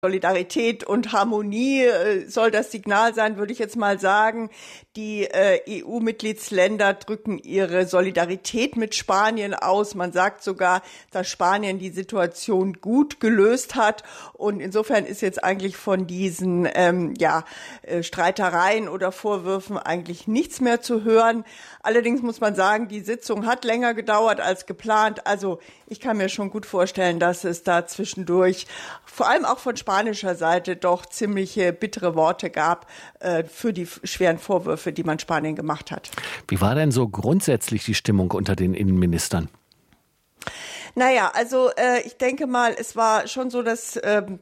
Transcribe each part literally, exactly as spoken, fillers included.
Solidarität und Harmonie soll das Signal sein, würde ich jetzt mal sagen. Die äh, E U-Mitgliedsländer drücken ihre Solidarität mit Spanien aus. Man sagt sogar, dass Spanien die Situation gut gelöst hat. Und insofern ist jetzt eigentlich von diesen ähm, ja, äh, Streitereien oder Vorwürfen eigentlich nichts mehr zu hören. Allerdings muss man sagen, die Sitzung hat länger gedauert als geplant. Also ich kann mir schon gut vorstellen, dass es da zwischendurch, vor allem auch von spanischer Seite, doch ziemliche bittere Worte gab äh, für die schweren Vorwürfe, die man Spanien gemacht hat. Wie war denn so grundsätzlich die Stimmung unter den Innenministern? Naja, also äh, ich denke mal, es war schon so, dass ähm,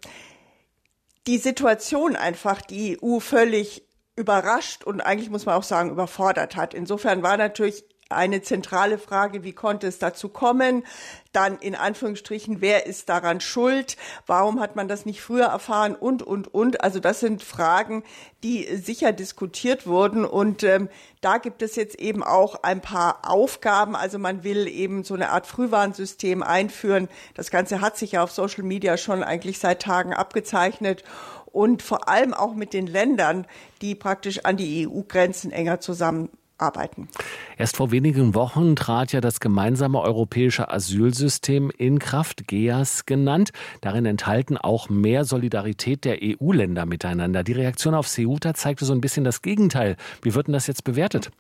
die Situation einfach die E U völlig überrascht und eigentlich muss man auch sagen, überfordert hat. Insofern war natürlich eine zentrale Frage, wie konnte es dazu kommen? Dann in Anführungsstrichen, wer ist daran schuld? Warum hat man das nicht früher erfahren? Und, und, und. Also das sind Fragen, die sicher diskutiert wurden. Und ähm, da gibt es jetzt eben auch ein paar Aufgaben. Also man will eben so eine Art Frühwarnsystem einführen. Das Ganze hat sich ja auf Social Media schon eigentlich seit Tagen abgezeichnet. Und vor allem auch mit den Ländern, die praktisch an die E U-Grenzen enger zusammen arbeiten. Erst vor wenigen Wochen trat ja das gemeinsame europäische Asylsystem in Kraft, G E A S genannt. Darin enthalten auch mehr Solidarität der E U-Länder miteinander. Die Reaktion auf Ceuta zeigte so ein bisschen das Gegenteil. Wie wird denn das jetzt bewertet?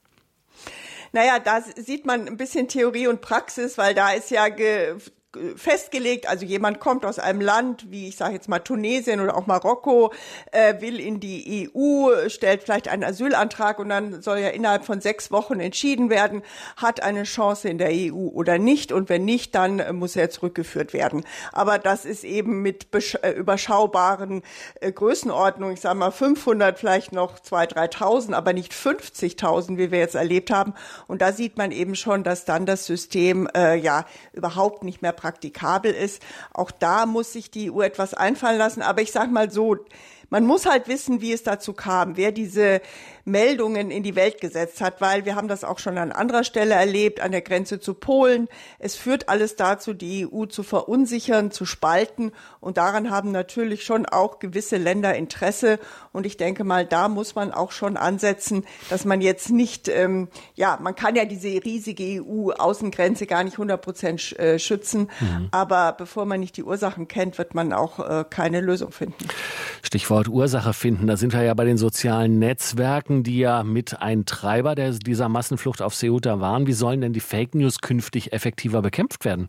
Naja, da sieht man ein bisschen Theorie und Praxis, weil da ist ja ge- festgelegt, also jemand kommt aus einem Land, wie ich sage jetzt mal Tunesien oder auch Marokko, äh, will in die E U, stellt vielleicht einen Asylantrag und dann soll ja innerhalb von sechs Wochen entschieden werden, hat eine Chance in der E U oder nicht und wenn nicht, dann äh, muss er zurückgeführt werden. Aber das ist eben mit besch- äh, überschaubaren äh, Größenordnungen, ich sage mal fünfhundert, vielleicht noch zweitausend, dreitausend, aber nicht fünfzigtausend, wie wir jetzt erlebt haben. Und da sieht man eben schon, dass dann das System äh, ja überhaupt nicht mehr praktikabel ist. Auch da muss sich die E U etwas einfallen lassen. Aber ich sage mal so, man muss halt wissen, wie es dazu kam, wer diese Meldungen in die Welt gesetzt hat, weil wir haben das auch schon an anderer Stelle erlebt, an der Grenze zu Polen. Es führt alles dazu, die E U zu verunsichern, zu spalten. Und daran haben natürlich schon auch gewisse Länder Interesse. Und ich denke mal, da muss man auch schon ansetzen, dass man jetzt nicht, ähm, ja, man kann ja diese riesige E U-Außengrenze gar nicht hundert Prozent schützen. Mhm. Aber bevor man nicht die Ursachen kennt, wird man auch äh, keine Lösung finden. Stichwort Ursache finden, da sind wir ja bei den sozialen Netzwerken, die ja mit ein Treiber der, dieser Massenflucht auf Ceuta waren. Wie sollen denn die Fake News künftig effektiver bekämpft werden?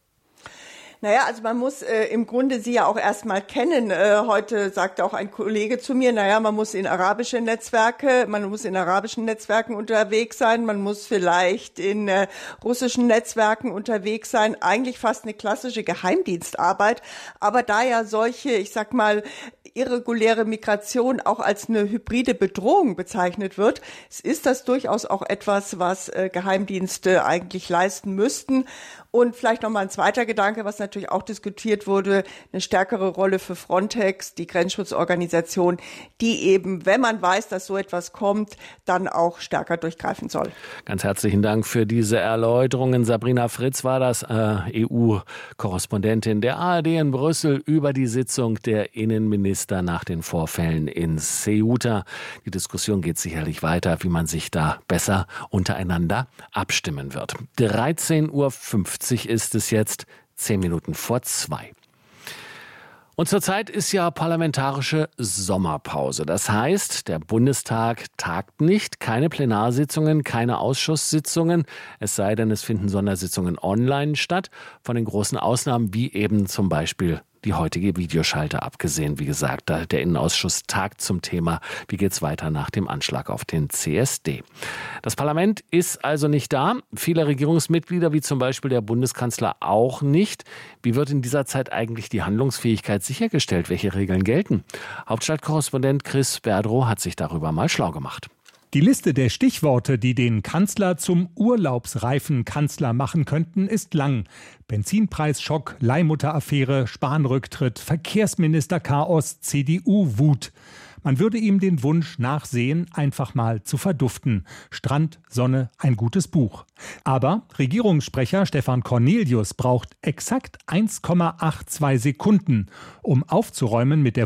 Naja, also man muss äh, im Grunde sie ja auch erstmal kennen. Äh, heute sagte auch ein Kollege zu mir, naja, man muss in arabische Netzwerke, man muss in arabischen Netzwerken unterwegs sein, man muss vielleicht in äh, russischen Netzwerken unterwegs sein. Eigentlich fast eine klassische Geheimdienstarbeit. Aber da ja solche, ich sag mal, irreguläre Migration auch als eine hybride Bedrohung bezeichnet wird, ist das durchaus auch etwas, was äh, Geheimdienste eigentlich leisten müssten. Und vielleicht noch mal ein zweiter Gedanke, was natürlich auch diskutiert wurde, eine stärkere Rolle für Frontex, die Grenzschutzorganisation, die eben, wenn man weiß, dass so etwas kommt, dann auch stärker durchgreifen soll. Ganz herzlichen Dank für diese Erläuterungen. Sabrina Fritz war das, äh, E U-Korrespondentin der A R D in Brüssel über die Sitzung der Innenminister nach den Vorfällen in Ceuta. Die Diskussion geht sicherlich weiter, wie man sich da besser untereinander abstimmen wird. dreizehn Uhr fünfzig ist es jetzt, zehn Minuten vor zwei. Und zurzeit ist ja parlamentarische Sommerpause. Das heißt, der Bundestag tagt nicht, keine Plenarsitzungen, keine Ausschusssitzungen, es sei denn, es finden Sondersitzungen online statt, von den großen Ausnahmen wie eben zum Beispiel die heutige Videoschalte abgesehen. Wie gesagt, der Innenausschuss tagt zum Thema, wie geht's weiter nach dem Anschlag auf den C S D. Das Parlament ist also nicht da. Viele Regierungsmitglieder, wie zum Beispiel der Bundeskanzler, auch nicht. Wie wird in dieser Zeit eigentlich die Handlungsfähigkeit sichergestellt? Welche Regeln gelten? Hauptstadtkorrespondent Chris Berdrow hat sich darüber mal schlau gemacht. Die Liste der Stichworte, die den Kanzler zum urlaubsreifen Kanzler machen könnten, ist lang. Benzinpreisschock, Leihmutteraffäre, Spahn-Rücktritt, Verkehrsminister-Chaos, C D U-Wut. Man würde ihm den Wunsch nachsehen, einfach mal zu verduften. Strand, Sonne, ein gutes Buch. Aber Regierungssprecher Stefan Cornelius braucht exakt eins Komma zweiundachtzig Sekunden, um aufzuräumen mit der